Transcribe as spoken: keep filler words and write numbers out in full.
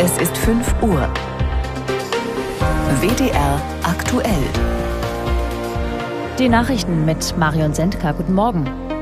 Es ist fünf Uhr. W D R aktuell. Die Nachrichten mit Marion Sendka. Guten Morgen.